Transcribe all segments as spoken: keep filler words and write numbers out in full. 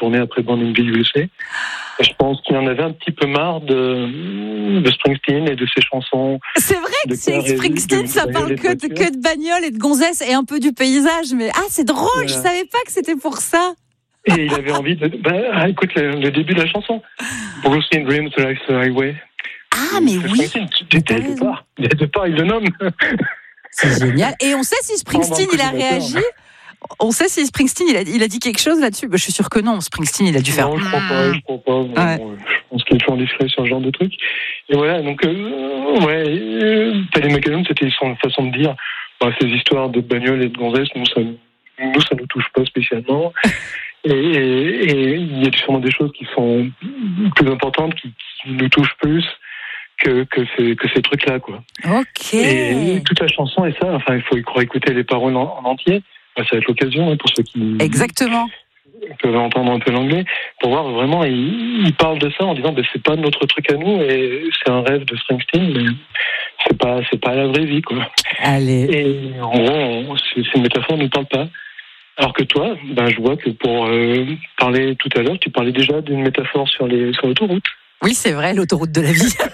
tourné après Born in the U S A. Et je pense qu'il en avait un petit peu marre de, de Springsteen et de ses chansons. C'est vrai que c'est Springsteen, ça parle que de, que de bagnole et de gonzesse et un peu du paysage. Mais ah, c'est drôle, voilà. Je savais pas que c'était pour ça. Et il avait envie de... Bah, écoute, le, le début de la chanson. Bruce in Dreams, Like the Highway. Ah, mais oui. Dès le départ, dès le départ, il le nomme. C'est génial. Et on sait si Springsteen, il a réagi. On sait si Springsteen, il a, il a dit quelque chose là-dessus. Bah, je suis sûr que non. Springsteen, il a dû faire. Non, je crois pas. Je crois pas. Bon, ouais. bon, je pense qu'il est toujours discret sur ce genre de truc. Et voilà. Donc, euh, ouais. Euh, Teddy McCallum, c'était son façon de dire. Bah, ces histoires de bagnole et de gonzesse, nous, ça, nous, ça nous touche pas spécialement. Et, et, et il y a sûrement des choses qui sont plus importantes, qui, qui nous touchent plus que, que, ces, que ces trucs-là, quoi. Ok. Et toute la chanson est ça. Enfin, il faut y croire écouter les paroles en, en entier. Ça va être l'occasion hein, pour ceux qui Exactement. peuvent entendre un peu l'anglais, pour voir vraiment, il, il parle de ça en disant ben, c'est pas notre truc à nous et c'est un rêve de Springsteen, mais c'est pas, c'est pas la vraie vie, quoi. Allez. Et en gros, on, ces, ces métaphores ne parlent pas. Alors que toi, ben, je vois que pour euh, parler tout à l'heure, tu parlais déjà d'une métaphore sur, les, sur l'autoroute. Oui, c'est vrai, l'autoroute de la vie.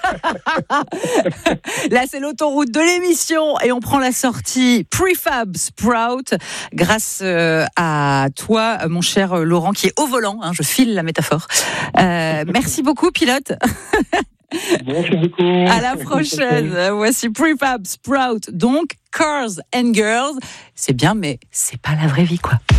Là, c'est l'autoroute de l'émission et on prend la sortie Prefab Sprout grâce euh, à toi, mon cher Laurent, qui est au volant. Hein, je file la métaphore. Euh, merci beaucoup, pilote. Merci beaucoup. À la prochaine. Voici Prefab Sprout. Donc, Cars and Girls. C'est bien, mais c'est pas la vraie vie, quoi.